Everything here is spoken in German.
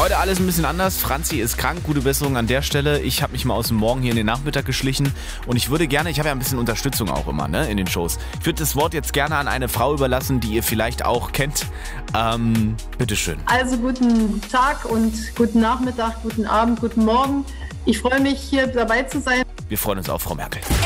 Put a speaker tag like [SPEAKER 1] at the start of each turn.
[SPEAKER 1] Heute alles ein bisschen anders. Franzi ist krank, gute Besserung an der Stelle. Ich habe mich mal aus dem Morgen hier in den Nachmittag geschlichen und ich würde gerne, ich habe ja ein bisschen Unterstützung auch immer, ne, in den Shows. Ich würde das Wort jetzt gerne an eine Frau überlassen, die ihr vielleicht auch kennt. Bitteschön.
[SPEAKER 2] Also guten Tag und guten Nachmittag, guten Abend, guten Morgen. Ich freue mich, hier dabei zu sein.
[SPEAKER 1] Wir freuen uns auf Frau Merkel.